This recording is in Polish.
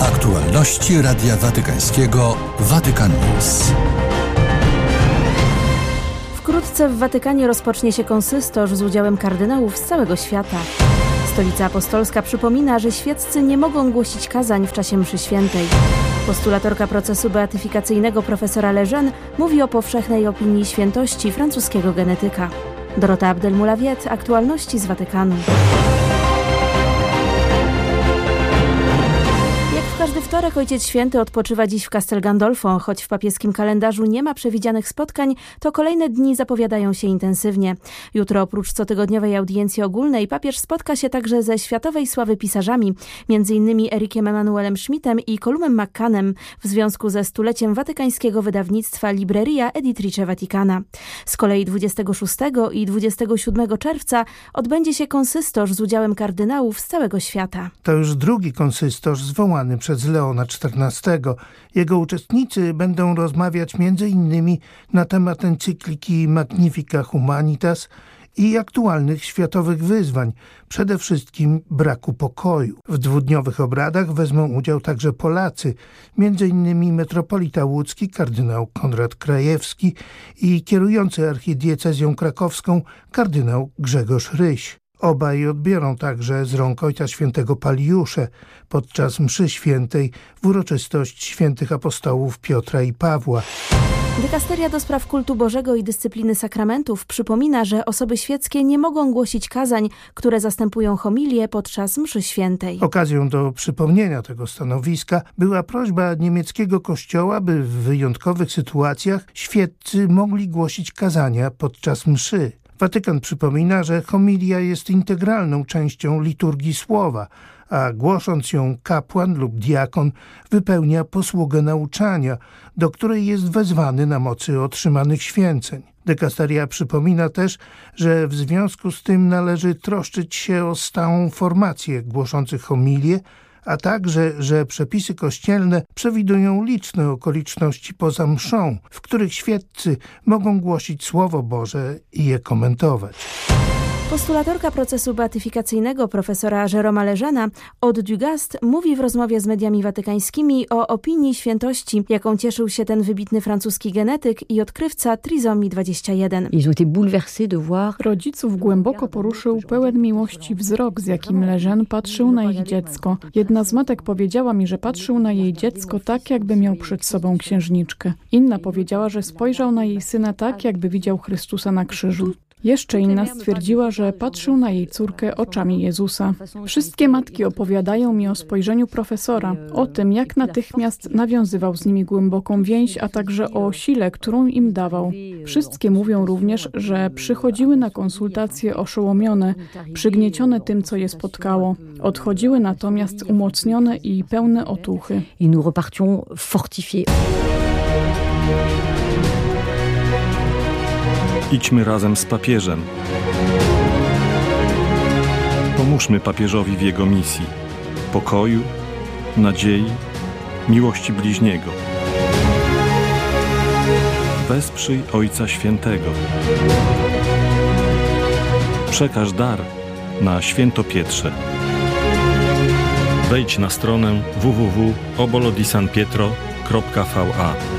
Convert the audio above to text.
Aktualności Radia Watykańskiego Vatican News. Wkrótce w Watykanie rozpocznie się konsystorz z udziałem kardynałów z całego świata. Stolica Apostolska przypomina, że świeccy nie mogą głosić kazań w czasie mszy świętej. Postulatorka procesu beatyfikacyjnego profesora Lejeune mówi o powszechnej opinii świętości francuskiego genetyka. Dorota Abdelmoulawiet, aktualności z Watykanu. Każdy wtorek Ojciec Święty odpoczywa dziś w Castel Gandolfo. Choć w papieskim kalendarzu nie ma przewidzianych spotkań, to kolejne dni zapowiadają się intensywnie. Jutro oprócz cotygodniowej audiencji ogólnej papież spotka się także ze światowej sławy pisarzami, m.in. Erikiem Emanuelem Schmidtem i Columem McCannem w związku ze stuleciem watykańskiego wydawnictwa Libreria Editrice Vaticana. Z kolei 26 i 27 czerwca odbędzie się konsystorz z udziałem kardynałów z całego świata. To już drugi konsystorz zwołany przez Leona XIV. Jego uczestnicy będą rozmawiać m.in. na temat encykliki Magnifica Humanitas i aktualnych światowych wyzwań, przede wszystkim braku pokoju. W dwudniowych obradach wezmą udział także Polacy, m.in. metropolita łódzki kardynał Konrad Krajewski i kierujący archidiecezją krakowską kardynał Grzegorz Ryś. Obaj odbiorą także z rąk Ojca Świętego Paliusze podczas mszy świętej w uroczystość świętych apostołów Piotra i Pawła. Dykasteria do spraw kultu Bożego i dyscypliny sakramentów przypomina, że osoby świeckie nie mogą głosić kazań, które zastępują homilię podczas mszy świętej. Okazją do przypomnienia tego stanowiska była prośba niemieckiego kościoła, by w wyjątkowych sytuacjach świeccy mogli głosić kazania podczas mszy. Watykan przypomina, że homilia jest integralną częścią liturgii słowa, a głosząc ją kapłan lub diakon wypełnia posługę nauczania, do której jest wezwany na mocy otrzymanych święceń. Dykasteria przypomina też, że w związku z tym należy troszczyć się o stałą formację głoszących homilię, a także, że przepisy kościelne przewidują liczne okoliczności poza mszą, w których świeccy mogą głosić Słowo Boże i je komentować. Postulatorka procesu beatyfikacyjnego profesora Jérôma Lejeune'a Aude Dugast mówi w rozmowie z mediami watykańskimi o opinii świętości, jaką cieszył się ten wybitny francuski genetyk i odkrywca trizomii 21. Rodziców głęboko poruszył pełen miłości wzrok, z jakim Lejeune patrzył na ich dziecko. Jedna z matek powiedziała mi, że patrzył na jej dziecko tak, jakby miał przed sobą księżniczkę. Inna powiedziała, że spojrzał na jej syna tak, jakby widział Chrystusa na krzyżu. Jeszcze inna stwierdziła, że patrzył na jej córkę oczami Jezusa. Wszystkie matki opowiadają mi o spojrzeniu profesora, o tym, jak natychmiast nawiązywał z nimi głęboką więź, a także o sile, którą im dawał. Wszystkie mówią również, że przychodziły na konsultacje oszołomione, przygniecione tym, co je spotkało. Odchodziły natomiast umocnione i pełne otuchy. I nous repartions fortifiés. Idźmy razem z papieżem. Pomóżmy papieżowi w jego misji pokoju, nadziei, miłości bliźniego. Wesprzyj Ojca Świętego. Przekaż dar na Święto Pietrze. Wejdź na stronę www.obolodisanpietro.va.